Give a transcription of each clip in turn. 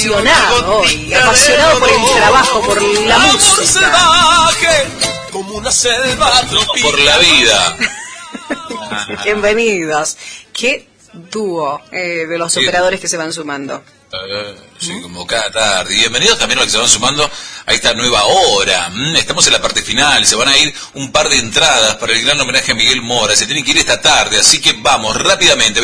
apasionado hoy, apasionado por el trabajo, por la música. Como una selva tropical. Por la vida. Bienvenidos. Qué dúo de los operadores que se van sumando. Sí, como cada tarde. Y bienvenidos también a los que se van sumando a esta nueva hora. Estamos en la parte final, se van a ir un par de entradas para el gran homenaje a Miguel Mora. Se tienen que ir esta tarde, así que vamos rápidamente.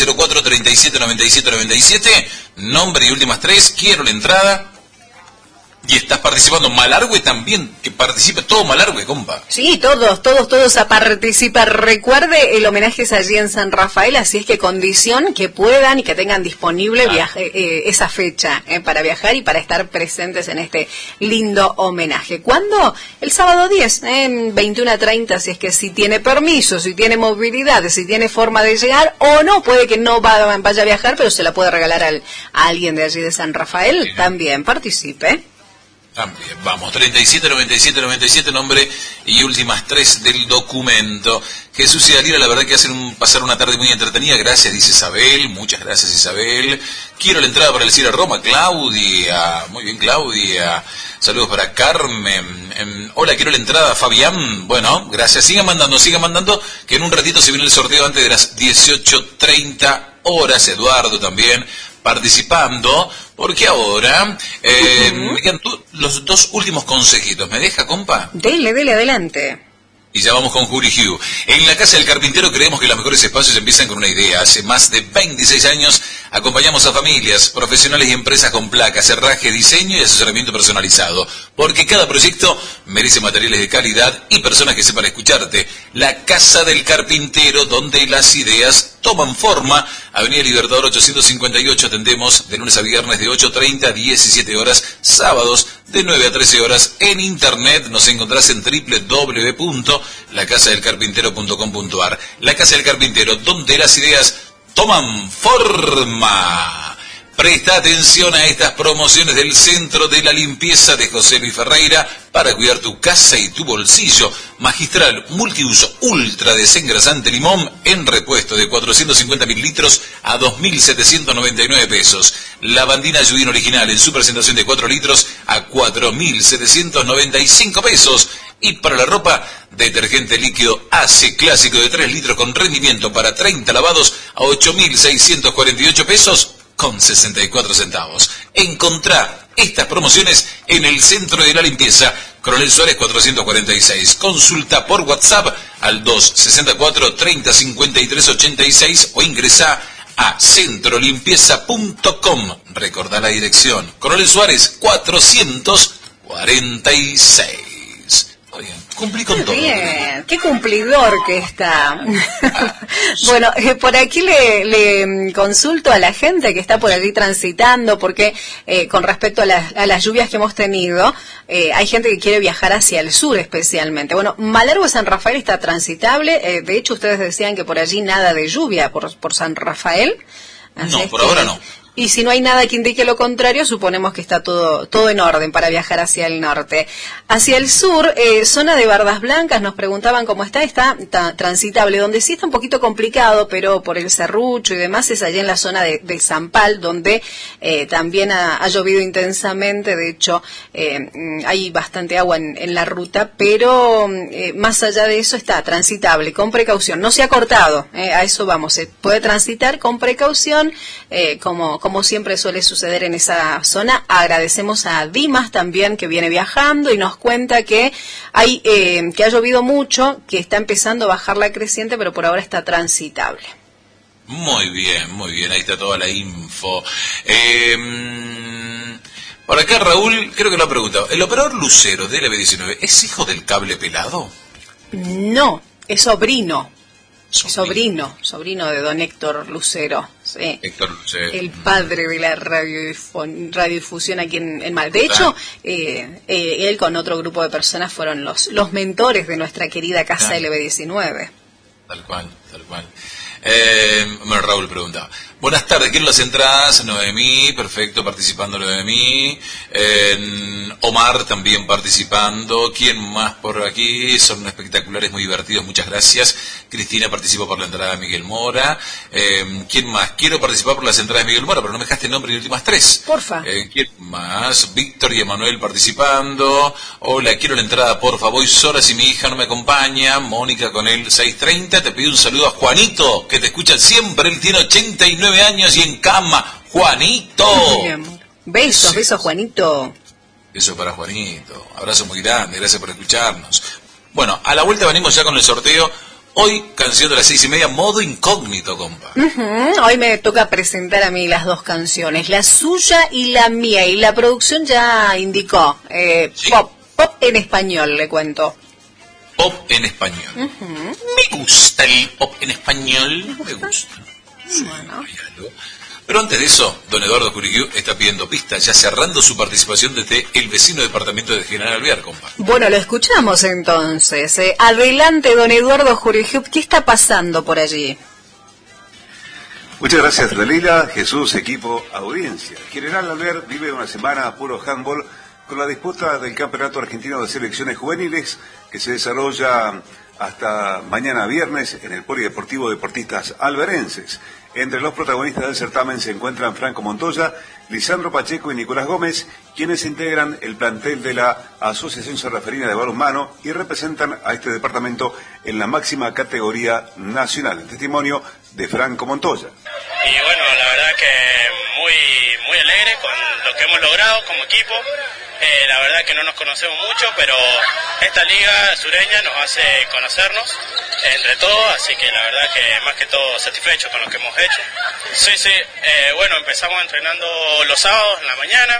2604-379797, nombre y últimas tres, quiero la entrada. Y estás participando. Malargüe también, que participe todo Malargüe, compa. Sí, todos a participar. Recuerde, el homenaje es allí en San Rafael, así es que condición que puedan y que tengan disponible esa fecha para viajar y para estar presentes en este lindo homenaje. ¿Cuándo? El sábado 10, en 21:30, si es que si tiene permiso, si tiene movilidad, si tiene forma de llegar, o no, puede que no vaya a viajar, pero se la puede regalar a alguien de allí de San Rafael, sí. También participe. También, vamos, 379797, nombre y últimas tres del documento. Jesús y Dalila, la verdad que hacen pasar una tarde muy entretenida, gracias, dice Isabel, muchas gracias Isabel. Quiero la entrada para el Cira Roma, Claudia, muy bien Claudia, saludos para Carmen. Hola, quiero la entrada, Fabián, bueno, gracias, sigan mandando, que en un ratito se viene el sorteo antes de las 18:30 horas, Eduardo también participando, porque ahora me quedan los dos últimos consejitos. ¿Me deja, compa? Dele, adelante. Y ya vamos con Jury Hugh. En la Casa del Carpintero creemos que los mejores espacios empiezan con una idea. Hace más de 26 años acompañamos a familias, profesionales y empresas con placas, herraje, diseño y asesoramiento personalizado. Porque cada proyecto merece materiales de calidad y personas que sepan escucharte. La Casa del Carpintero, donde las ideas toman forma. Avenida Libertador 858, atendemos de lunes a viernes de 8:30 a 17 horas, sábados de 9 a 13 horas. En internet nos encontrás en www.lacasadelcarpintero.com.ar. La Casa del Carpintero, donde las ideas toman forma. Presta atención a estas promociones del Centro de la Limpieza de José Luis Ferreira para cuidar tu casa y tu bolsillo. Magistral multiuso ultra desengrasante limón en repuesto de 450 mililitros a 2.799 pesos. Lavandina Ayudín original en su presentación de 4 litros a 4.795 pesos. Y para la ropa, detergente líquido Ace clásico de 3 litros con rendimiento para 30 lavados a 8.648 pesos con 64 centavos. Encontrá estas promociones en el Centro de la Limpieza, Coronel Suárez 446. Consulta por WhatsApp al 264-3053-86 o ingresá a centrolimpieza.com. Recordá la dirección. Coronel Suárez 446. Bien, cumplí con todo. Bien, qué cumplidor que está. Bueno, por aquí le consulto a la gente que está por allí transitando, porque con respecto a las lluvias que hemos tenido, hay gente que quiere viajar hacia el sur especialmente. Bueno, Malargüe San Rafael está transitable, de hecho ustedes decían que por allí nada de lluvia por San Rafael. No, por ahora no. Y si no hay nada que indique lo contrario, suponemos que está todo en orden para viajar hacia el norte. Hacia el sur, zona de Bardas Blancas, nos preguntaban cómo está transitable. Donde sí está un poquito complicado, pero por el serrucho y demás, es allá en la zona del Zampal, donde también ha llovido intensamente. De hecho, hay bastante agua en la ruta, pero más allá de eso está transitable, con precaución. No se ha cortado, a eso vamos. Se puede transitar con precaución, como siempre suele suceder en esa zona. Agradecemos a Dimas también, que viene viajando y nos cuenta que que ha llovido mucho, que está empezando a bajar la creciente, pero por ahora está transitable. Muy bien, ahí está toda la info. Por acá Raúl, creo que lo ha preguntado. ¿El operador Lucero de LB19 es hijo del cable pelado? No, es sobrino. Sobrino de don Héctor Lucero, sí. Héctor Lucero. El padre de la radiodifusión aquí en Mal. De hecho, él con otro grupo de personas fueron los mentores de nuestra querida casa LB19. Tal cual. Raúl preguntaba. Buenas tardes, quiero las entradas, Noemí, perfecto, participando Noemí, Omar también participando, ¿quién más por aquí? Son espectaculares, muy divertidos, muchas gracias. Cristina participó por la entrada de Miguel Mora, ¿quién más? Quiero participar por las entradas de Miguel Mora, pero no me dejaste el nombre y últimas tres. Porfa. ¿Quién más? Víctor y Emanuel participando, hola, quiero la entrada, porfa, voy sola si mi hija no me acompaña, Mónica con el 630, te pido un saludo a Juanito, que te escucha siempre, él tiene 89 años y en cama. Juanito. Mi amor. Besos, sí. Besos, Juanito. Besos para Juanito. Abrazo muy grande, gracias por escucharnos. Bueno, a la vuelta venimos ya con el sorteo. Hoy, canción de las 6:30, modo incógnito, compa. Hoy me toca presentar a mí las dos canciones, la suya y la mía. Y la producción ya indicó, ¿sí? Pop en español, le cuento. Pop en español. Me gusta el pop en español, me gusta. Sí, bueno. Pero antes de eso, don Eduardo Jurigiu está pidiendo pistas, ya cerrando su participación desde el vecino departamento de General Alvear, compa. Bueno, lo escuchamos entonces. Adelante, don Eduardo Jurigiu, ¿qué está pasando por allí? Muchas gracias, Dalila, Jesús, equipo, audiencia. General Alvear vive una semana a puro handball con la disputa del Campeonato Argentino de Selecciones Juveniles que se desarrolla hasta mañana viernes en el Polideportivo Deportistas Alverenses. Entre los protagonistas del certamen se encuentran Franco Montoya, Lisandro Pacheco y Nicolás Gómez, quienes integran el plantel de la Asociación Sanraferina de Balonmano y representan a este departamento en la máxima categoría nacional. El testimonio de Franco Montoya. Y bueno, la verdad que muy alegre con lo que hemos logrado como equipo. La verdad que no nos conocemos mucho, pero esta liga sureña nos hace conocernos entre todos, así que la verdad que más que todo satisfechos con lo que hemos hecho. Sí, bueno, empezamos entrenando los sábados en la mañana,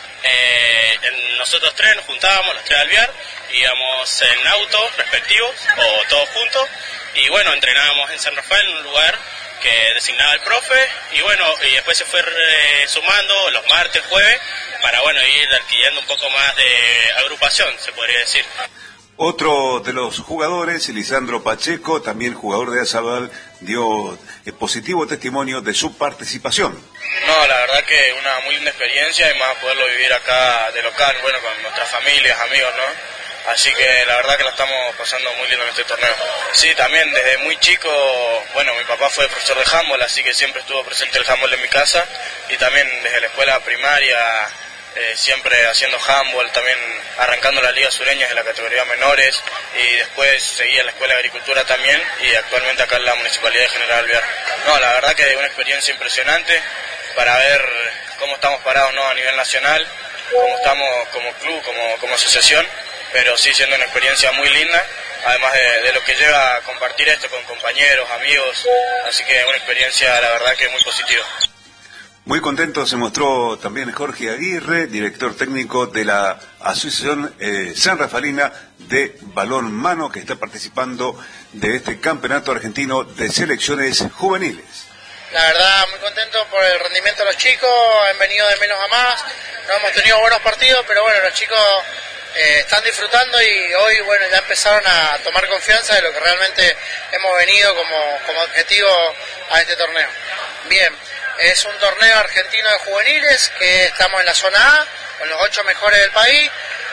nosotros tres nos juntábamos, los tres de Alvear, íbamos en autos respectivos o todos juntos, y bueno, entrenábamos en San Rafael, en un lugar que designaba el profe, y bueno, y después se fue sumando los martes, jueves, para bueno, ir adquiriendo un poco más de agrupación, se podría decir. Otro de los jugadores, Lisandro Pacheco, también jugador de Azabal, dio positivo testimonio de su participación. No, la verdad que una muy linda experiencia y más poderlo vivir acá de local, bueno, con nuestras familias, amigos, ¿no? Así que la verdad que la estamos pasando muy lindo en este torneo. Sí, también desde muy chico, bueno, mi papá fue profesor de handball, así que siempre estuvo presente el handball en mi casa, y también desde la escuela primaria, siempre haciendo handball, también arrancando la liga sureña de la categoría menores, y después seguí en la escuela de agricultura también, y actualmente acá en la Municipalidad de General Alvear. No, la verdad que una experiencia impresionante para ver cómo estamos parados, ¿no?, a nivel nacional, cómo estamos como club, como asociación, pero sí siendo una experiencia muy linda, además de lo que lleva a compartir esto con compañeros, amigos, así que una experiencia la verdad que muy positiva. Muy contento se mostró también Jorge Aguirre, director técnico de la Asociación Sanrafaelina de Balonmano, que está participando de este campeonato argentino de selecciones juveniles. La verdad, muy contento por el rendimiento de los chicos, han venido de menos a más, no hemos tenido buenos partidos, pero bueno, los chicos están disfrutando y hoy, bueno, ya empezaron a tomar confianza de lo que realmente hemos venido como objetivo a este torneo. Bien, es un torneo argentino de juveniles que estamos en la zona A, con los 8 mejores del país.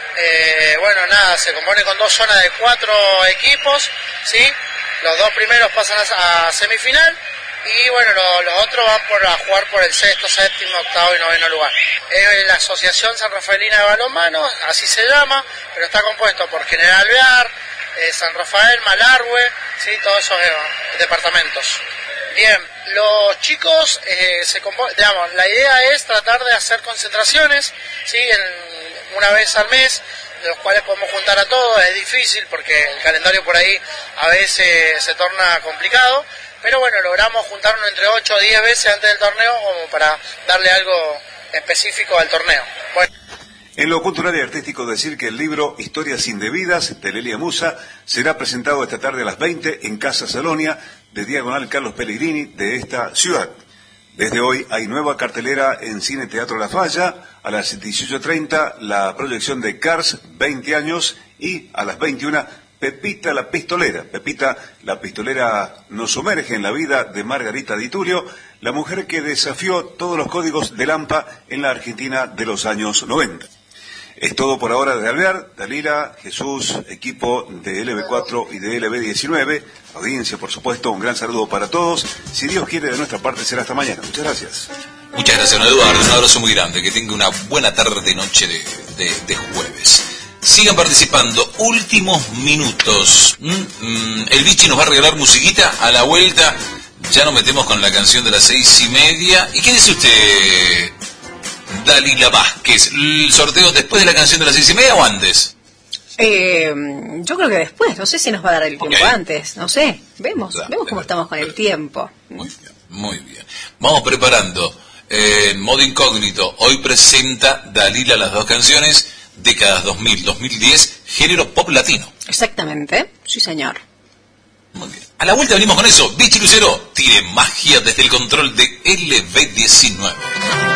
Bueno, nada, se compone con 2 zonas de 4 equipos, ¿sí? Los 2 primeros pasan a semifinal. Y bueno, los otros van a jugar por el sexto, séptimo, octavo y noveno lugar. Es la Asociación Sanrafaelina de Balonmano, así se llama, pero está compuesto por General Alvear, San Rafael, Malargüe, ¿sí?, todos esos departamentos. Bien, los chicos, digamos, la idea es tratar de hacer concentraciones, ¿sí?, una vez al mes, de los cuales podemos juntar a todos. Es difícil porque el calendario por ahí a veces se torna complicado, pero bueno, logramos juntarnos entre 8 o 10 veces antes del torneo como para darle algo específico al torneo. Bueno. En lo cultural y artístico, decir que el libro Historias Indebidas de Lelia Musa será presentado esta tarde a las 20 en Casa Salonia de Diagonal Carlos Pellegrini de esta ciudad. Desde hoy hay nueva cartelera en Cine Teatro La Falla, a las 18:30 la proyección de Cars 20 años y a las 21 Pepita la Pistolera. Pepita la Pistolera nos sumerge en la vida de Margarita Di Tulio, la mujer que desafió todos los códigos del AMPA en la Argentina de los años 90. Es todo por ahora desde Alvear. Dalila, Jesús, equipo de LB4 y de LB19, audiencia por supuesto, un gran saludo para todos. Si Dios quiere, de nuestra parte será hasta mañana. Muchas gracias. Muchas gracias, don Eduardo, un abrazo muy grande, que tenga una buena tarde, noche de jueves. Sigan participando, últimos minutos. El Vichy nos va a regalar musiquita a la vuelta. Ya nos metemos con la canción de las 6:30. ¿Y qué dice usted, Dalila Vázquez? ¿El sorteo después de la canción de las 6:30 o antes? Yo creo que después, no sé si nos va a dar el tiempo antes, no sé, vemos cómo estamos con el tiempo. Muy bien. Vamos preparando, en modo incógnito, hoy presenta Dalila las dos canciones, décadas 2000-2010, género pop latino. Exactamente, sí señor. Muy bien. A la vuelta venimos con eso. Vichy Lucero, tire magia desde el control de LB19.